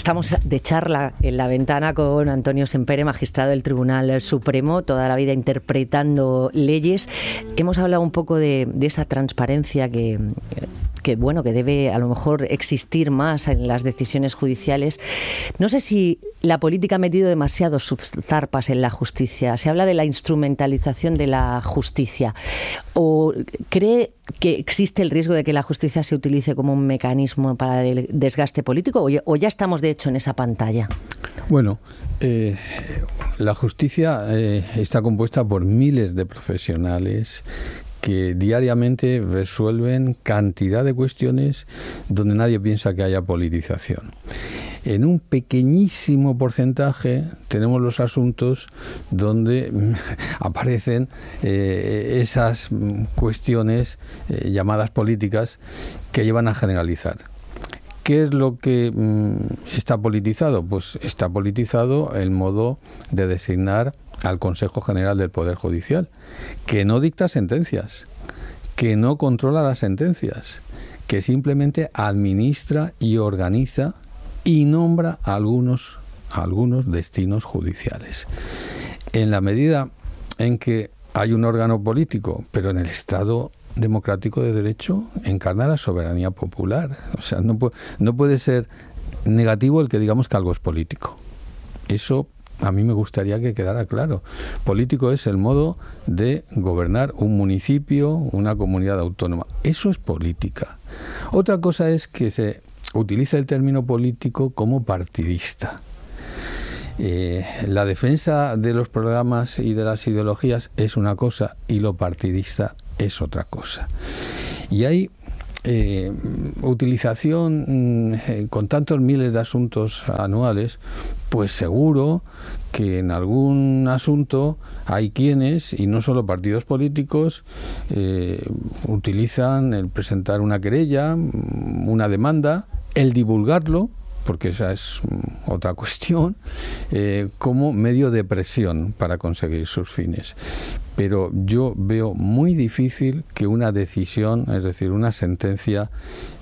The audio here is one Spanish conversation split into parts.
Estamos de charla en La Ventana con Antonio Sempere, magistrado del Tribunal Supremo, toda la vida interpretando leyes. Hemos hablado un poco de esa transparencia que debe a lo mejor existir más en las decisiones judiciales. No sé si la política ha metido demasiado sus zarpas en la justicia. Se habla de la instrumentalización de la justicia. ¿O cree que existe el riesgo de que la justicia se utilice como un mecanismo para el desgaste político? ¿O ya estamos, de hecho, en esa pantalla? Bueno, la justicia está compuesta por miles de profesionales que diariamente resuelven cantidad de cuestiones donde nadie piensa que haya politización. En un pequeñísimo porcentaje tenemos los asuntos donde aparecen esas cuestiones llamadas políticas que llevan a generalizar. ¿Qué es lo que está politizado? Pues está politizado el modo de designar al Consejo General del Poder Judicial, que no dicta sentencias, que no controla las sentencias, que simplemente administra y organiza y nombra algunos destinos judiciales. En la medida en que hay un órgano político, pero en el Estado democrático de derecho encarna la soberanía popular. O sea, no puede ser negativo el que digamos que algo es político. Eso a mí me gustaría que quedara claro. Político es el modo de gobernar un municipio, una comunidad autónoma. Eso es política. Otra cosa es que se utiliza el término político como partidista. La defensa de los programas y de las ideologías es una cosa y lo partidista es otra cosa. Y hay utilización con tantos miles de asuntos anuales, pues seguro que en algún asunto hay quienes, y no solo partidos políticos, utilizan el presentar una querella, una demanda, el divulgarlo, porque esa es otra cuestión, como medio de presión para conseguir sus fines. Pero yo veo muy difícil que una decisión, es decir, una sentencia,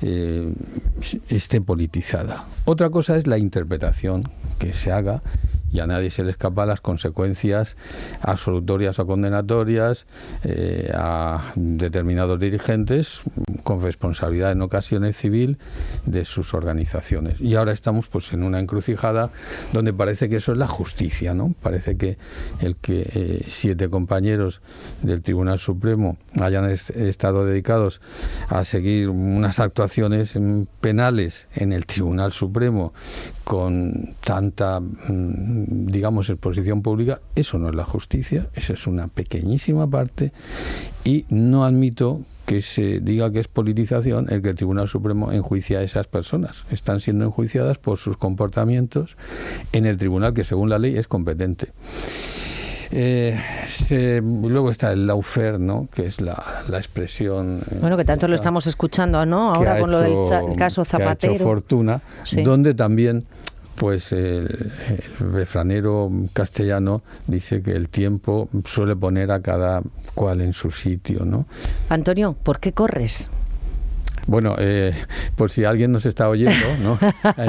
esté politizada. Otra cosa es la interpretación que se haga, y a nadie se le escapa las consecuencias absolutorias o condenatorias a determinados dirigentes con responsabilidad en ocasiones civil de sus organizaciones. Y ahora estamos pues en una encrucijada donde parece que eso es la justicia, ¿no? Parece que el que 7 compañeros del Tribunal Supremo hayan estado dedicados a seguir unas actuaciones penales en el Tribunal Supremo con tanta, digamos, exposición pública, eso no es la justicia, eso es una pequeñísima parte, y no admito que se diga que es politización el que el Tribunal Supremo enjuicia a esas personas. Están siendo enjuiciadas por sus comportamientos en el tribunal que según la ley es competente. Luego está el lawfare, ¿no? Que es la expresión... Bueno, que tanto lo estamos escuchando, ¿no? Ahora con lo del caso Zapatero. Que ha hecho fortuna, sí. Donde también pues el refranero castellano dice que el tiempo suele poner a cada cual en su sitio, ¿no? Antonio, ¿por qué corres? Bueno, por si alguien nos está oyendo, ¿no?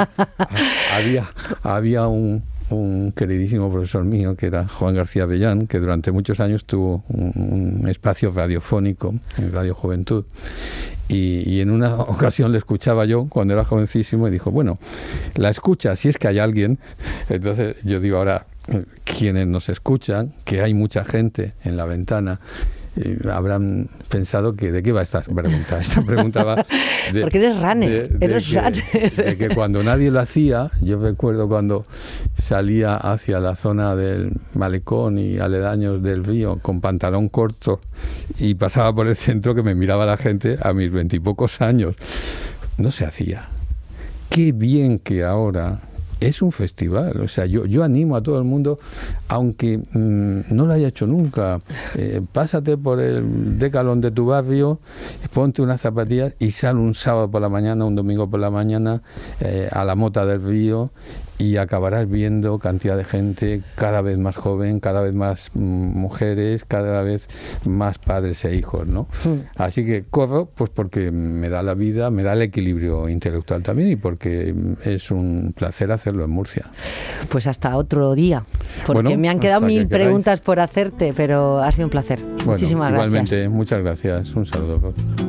Había un queridísimo profesor mío, que era Juan García Bellán, que durante muchos años tuvo un espacio radiofónico en Radio Juventud. Y en una ocasión le escuchaba yo cuando era jovencísimo y dijo, bueno, la escucha, si es que hay alguien. Entonces yo digo ahora, quienes nos escuchan, que hay mucha gente en La Ventana, habrán pensado que ¿de qué va esta pregunta? Esta pregunta va de, porque eres runner, de que cuando nadie lo hacía, yo recuerdo cuando salía hacia la zona del malecón y aledaños del río con pantalón corto y pasaba por el centro, que me miraba la gente a mis 20 y pocos años. No se hacía. Qué bien que ahora es un festival. O sea, yo animo a todo el mundo, aunque no lo haya hecho nunca, pásate por el Decalón de tu barrio, ponte unas zapatillas y sal un sábado por la mañana, un domingo por la mañana a la mota del río y acabarás viendo cantidad de gente cada vez más joven, cada vez más mujeres, cada vez más padres e hijos, ¿no? Así que corro pues porque me da la vida, me da el equilibrio intelectual también y porque es un placer hacerlo en Murcia. Pues hasta otro día, porque me han quedado 1000 preguntas por hacerte, pero ha sido un placer. Muchísimas gracias. Igualmente, muchas gracias. Un saludo.